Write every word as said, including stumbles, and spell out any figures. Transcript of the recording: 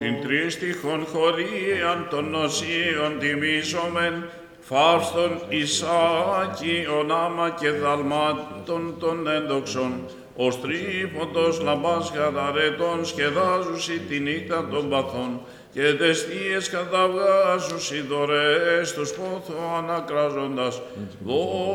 Την τρίστιχον χωρίαν των νοσίων τιμήσομεν, Φαύστον Ισάκη, ονάμα και δαλμάτων των έντοξων, ως τρίποντος λαμπάς καταρετών σχεδάζουσι τη νύχτα των παθών, και τεστίες καταβγάζουσι δωρεές τους πόθο ανακράζοντας,